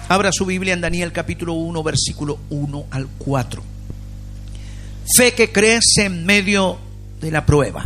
Abra su Biblia en Daniel capítulo 1, versículo 1 al 4. Fe que crece en medio de la prueba.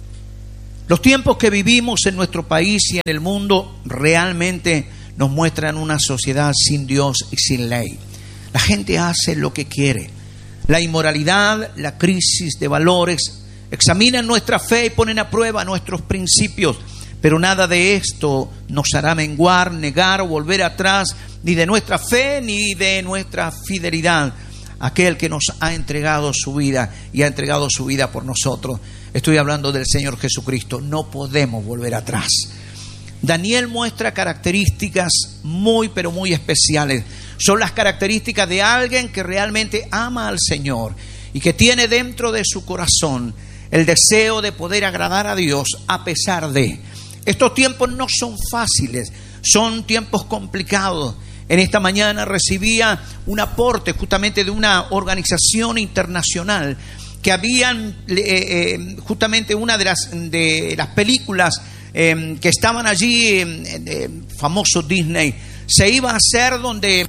Los tiempos que vivimos en nuestro país y en el mundo realmente nos muestran una sociedad sin Dios y sin ley. La gente hace lo que quiere. La inmoralidad, la crisis de valores examinan nuestra fe y ponen a prueba nuestros principios. Pero nada de esto nos hará menguar, negar o volver atrás, ni de nuestra fe ni de nuestra fidelidad a aquel que nos ha entregado su vida y ha entregado su vida por nosotros. Estoy hablando del Señor Jesucristo. No podemos volver atrás. Daniel muestra características muy pero muy especiales. Son las características de alguien que realmente ama al Señor y que tiene dentro de su corazón el deseo de poder agradar a Dios a pesar de. Estos tiempos no son fáciles, son tiempos complicados. En esta mañana recibía un aporte justamente de una organización internacional que habían justamente una de las películas que estaban allí, famoso Disney, se iba a hacer donde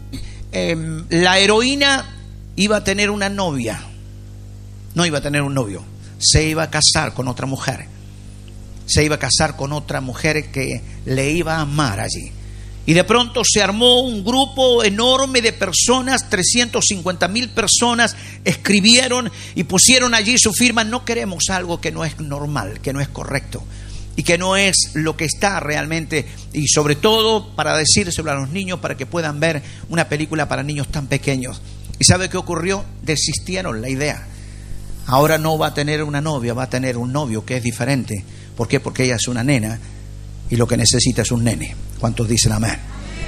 la heroína iba a tener una novia. No iba a tener un novio, se iba a casar con otra mujer. Se iba a casar con otra mujer que le iba a amar allí. Y de pronto se armó un grupo enorme de personas, 350,000 personas escribieron y pusieron allí su firma. No queremos algo que no es normal, que no es correcto y que no es lo que está realmente, y sobre todo para decírselo a los niños para que puedan ver una película para niños tan pequeños. ¿Y sabe qué ocurrió? Desistieron la idea. Ahora no va a tener una novia, va a tener un novio que es diferente. ¿Por qué? Porque ella es una nena y lo que necesita es un nene. ¿Cuántos dicen amén?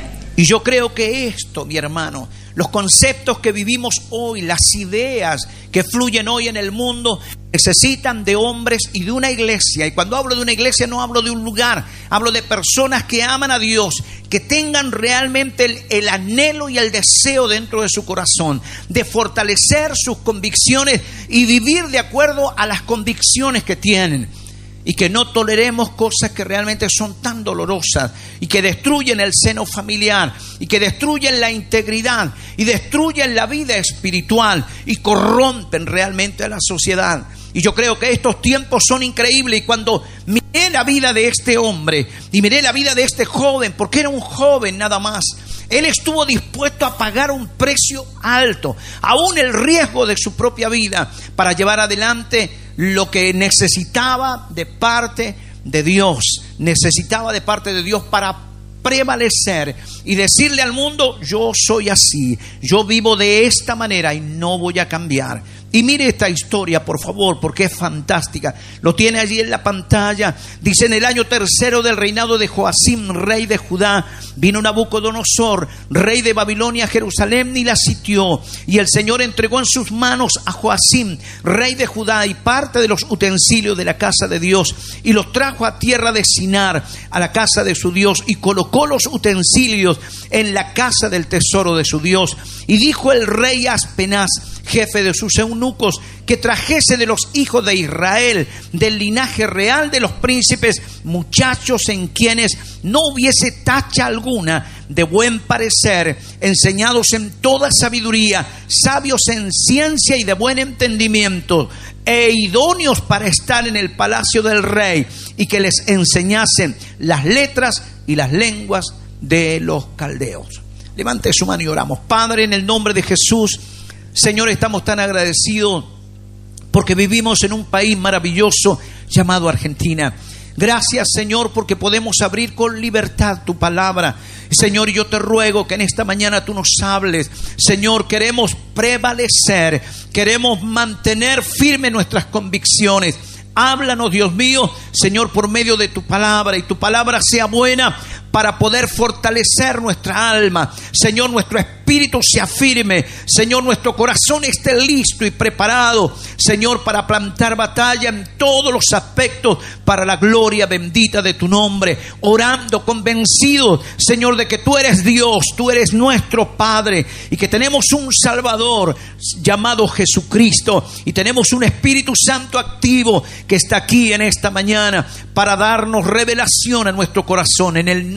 Y yo creo que esto, mi hermano, los conceptos que vivimos hoy, las ideas que fluyen hoy en el mundo, necesitan de hombres y de una iglesia. Y cuando hablo de una iglesia no hablo de un lugar, hablo de personas que aman a Dios, que tengan realmente el anhelo y el deseo dentro de su corazón de fortalecer sus convicciones y vivir de acuerdo a las convicciones que tienen. Y que no toleremos cosas que realmente son tan dolorosas y que destruyen el seno familiar y que destruyen la integridad y destruyen la vida espiritual y corrompen realmente a la sociedad. Y yo creo que estos tiempos son increíbles. Y cuando miré la vida de este hombre y miré la vida de este joven, porque era un joven nada más, él estuvo dispuesto a pagar un precio alto, aún el riesgo de su propia vida, para llevar adelante lo que necesitaba de parte de Dios. Necesitaba de parte de Dios para prevalecer y decirle al mundo: yo soy así, yo vivo de esta manera y no voy a cambiar. Y mire esta historia, por favor, porque es fantástica. Lo tiene allí en la pantalla. Dice: en el año 3 del reinado de Joacim, rey de Judá, vino Nabucodonosor, rey de Babilonia, a Jerusalén y la sitió. Y el Señor entregó en sus manos a Joacim, rey de Judá, y parte de los utensilios de la casa de Dios, y los trajo a tierra de Sinar, a la casa de su Dios, y colocó los utensilios en la casa del tesoro de su Dios. Y dijo el rey a Aspenaz, jefe de sus eunucos, que trajese de los hijos de Israel, del linaje real de los príncipes, muchachos en quienes no hubiese tacha alguna, de buen parecer, enseñados en toda sabiduría, sabios en ciencia y de buen entendimiento, e idóneos para estar en el palacio del rey, y que les enseñasen las letras y las lenguas de los caldeos. Levante su mano y oramos. Padre, en el nombre de Jesús, Señor, estamos tan agradecidos porque vivimos en un país maravilloso llamado Argentina. Gracias, Señor, porque podemos abrir con libertad tu palabra. Señor, yo te ruego que en esta mañana tú nos hables. Señor, queremos prevalecer, queremos mantener firmes nuestras convicciones. Háblanos, Dios mío, Señor, por medio de tu palabra, y tu palabra sea buena para poder fortalecer nuestra alma. Señor, nuestro espíritu se afirme. Señor, nuestro corazón esté listo y preparado, Señor, para plantar batalla en todos los aspectos para la gloria bendita de tu nombre. Orando convencidos, Señor, de que tú eres Dios, tú eres nuestro Padre, y que tenemos un Salvador llamado Jesucristo, y tenemos un Espíritu Santo activo que está aquí en esta mañana para darnos revelación a nuestro corazón. En el nombre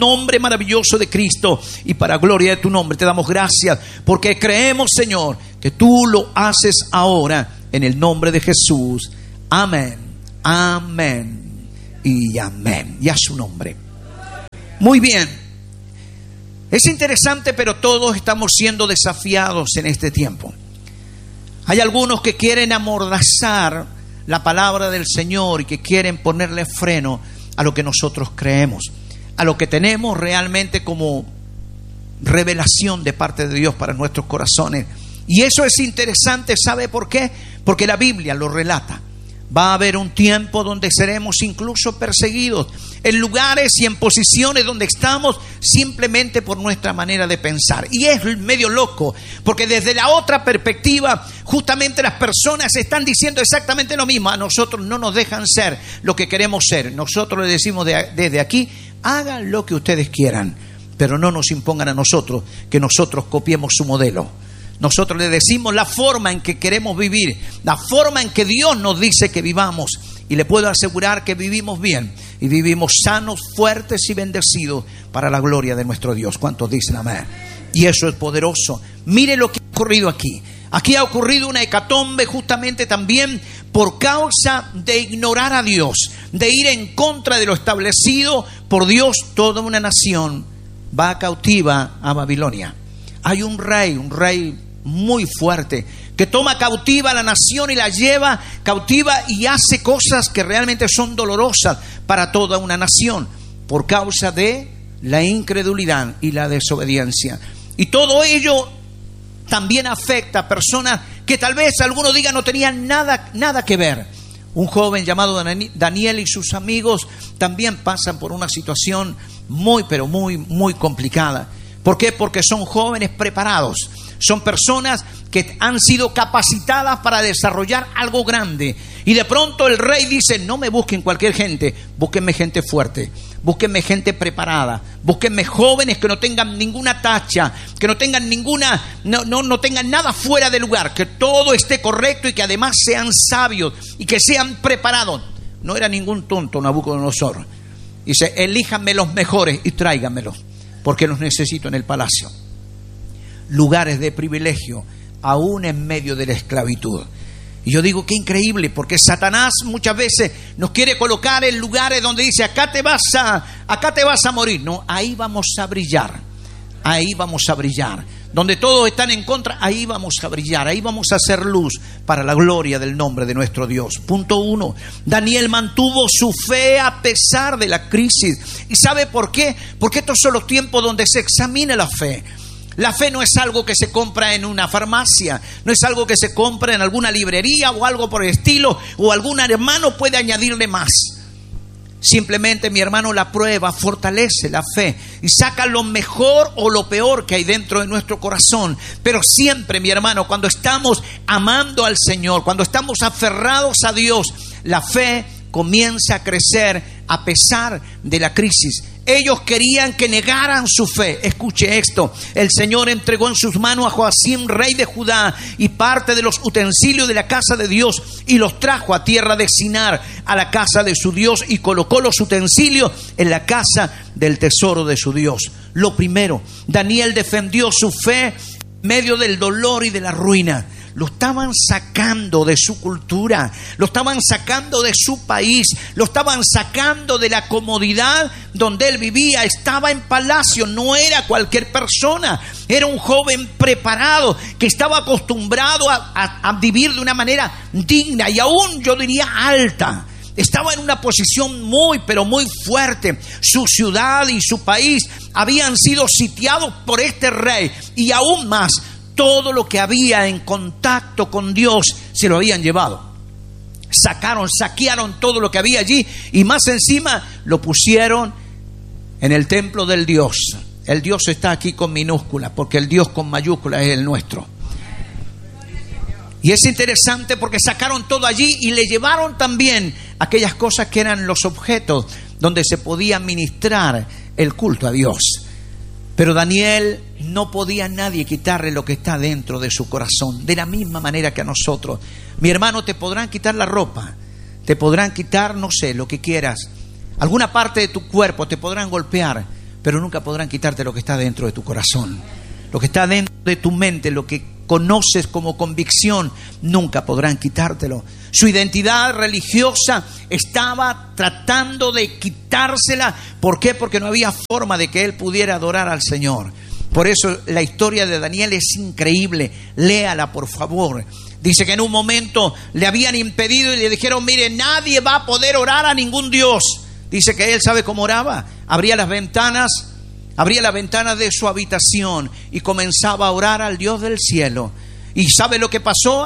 nombre maravilloso de Cristo y para gloria de tu nombre. Te damos gracias porque creemos, Señor, que tú lo haces ahora en el nombre de Jesús. Amén, amén y amén. Y a su nombre. Muy bien. Es interesante, pero todos estamos siendo desafiados en este tiempo. Hay algunos que quieren amordazar la palabra del Señor y que quieren ponerle freno a lo que nosotros creemos, a lo que tenemos realmente como revelación de parte de Dios para nuestros corazones. Y eso es interesante, ¿sabe por qué? Porque la Biblia lo relata. Va a haber un tiempo donde seremos incluso perseguidos en lugares y en posiciones donde estamos simplemente por nuestra manera de pensar. Y es medio loco, porque desde la otra perspectiva, justamente las personas están diciendo exactamente lo mismo. A nosotros no nos dejan ser lo que queremos ser. Nosotros les decimos desde aquí, hagan lo que ustedes quieran, pero no nos impongan a nosotros que nosotros copiemos su modelo. Nosotros le decimos la forma en que queremos vivir, la forma en que Dios nos dice que vivamos. Y le puedo asegurar que vivimos bien y vivimos sanos, fuertes y bendecidos para la gloria de nuestro Dios. ¿Cuántos dicen amén? Y eso es poderoso. Mire lo que ha ocurrido aquí. Aquí ha ocurrido una hecatombe justamente también por causa de ignorar a Dios, de ir en contra de lo establecido por Dios. Toda una nación va cautiva a Babilonia. Hay un rey muy fuerte que toma cautiva a la nación y la lleva cautiva y hace cosas que realmente son dolorosas para toda una nación por causa de la incredulidad y la desobediencia. Y todo ello también afecta a personas que tal vez algunos digan no tenían nada que ver. Un joven llamado Daniel y sus amigos también pasan por una situación muy complicada. ¿Por qué? Porque son jóvenes preparados. Son personas que han sido capacitadas para desarrollar algo grande. Y de pronto el rey dice, no me busquen cualquier gente, búsquenme gente fuerte, búsquenme gente preparada, búsquenme jóvenes que no tengan ninguna tacha, que no tengan no tengan nada fuera de lugar, que todo esté correcto y que además sean sabios y que sean preparados. No era ningún tonto Nabucodonosor. Dice, elíjanme los mejores y tráiganmelos, porque los necesito en el palacio. Lugares de privilegio, aún en medio de la esclavitud. Y yo digo, qué increíble, porque Satanás muchas veces nos quiere colocar en lugares donde dice, acá te vas a morir. No, ahí vamos a brillar. Ahí vamos a brillar. Donde todos están en contra, ahí vamos a brillar. Ahí vamos a hacer luz para la gloria del nombre de nuestro Dios. Punto 1. Daniel mantuvo su fe a pesar de la crisis. ¿Y sabe por qué? Porque estos son los tiempos donde se examina la fe. La fe no es algo que se compra en una farmacia, no es algo que se compra en alguna librería o algo por el estilo, o algún hermano puede añadirle más. Simplemente, mi hermano, la prueba fortalece la fe y saca lo mejor o lo peor que hay dentro de nuestro corazón. Pero siempre, mi hermano, cuando estamos amando al Señor, cuando estamos aferrados a Dios, la fe comienza a crecer a pesar de la crisis. Ellos querían que negaran su fe. Escuche esto: el Señor entregó en sus manos a Joacim, rey de Judá, y parte de los utensilios de la casa de Dios, y los trajo a tierra de Sinar, a la casa de su Dios, y colocó los utensilios en la casa del tesoro de su Dios. Lo primero, Daniel defendió su fe en medio del dolor y de la ruina. Lo estaban sacando de su cultura, lo estaban sacando de su país, lo estaban sacando de la comodidad donde él vivía. Estaba en palacio, no era cualquier persona, era un joven preparado que estaba acostumbrado a vivir de una manera digna y aún yo diría alta. Estaba en una posición muy fuerte. Su ciudad y su país habían sido sitiados por este rey, y aún más, todo lo que había en contacto con Dios se lo habían llevado. Saquearon todo lo que había allí, y más encima lo pusieron en el templo del Dios. El Dios está aquí con minúscula, porque el Dios con mayúscula es el nuestro. Y es interesante porque sacaron todo allí y le llevaron también aquellas cosas que eran los objetos donde se podía ministrar el culto a Dios. Pero Daniel no podía nadie quitarle lo que está dentro de su corazón. De la misma manera que a nosotros. Mi hermano, te podrán quitar la ropa, te podrán quitar, no sé, lo que quieras, alguna parte de tu cuerpo te podrán golpear, pero nunca podrán quitarte lo que está dentro de tu corazón. Lo que está dentro de tu mente, lo que conoces como convicción, nunca podrán quitártelo. Su identidad religiosa estaba tratando de quitársela. ¿Por qué? Porque no había forma de que él pudiera adorar al Señor. Por eso la historia de Daniel es increíble. Léala, por favor. Dice que en un momento le habían impedido y le dijeron: mire, nadie va a poder orar a ningún Dios. Dice que él, ¿sabe cómo oraba? Abría las ventanas de su habitación y comenzaba a orar al Dios del cielo. ¿Y sabe lo que pasó?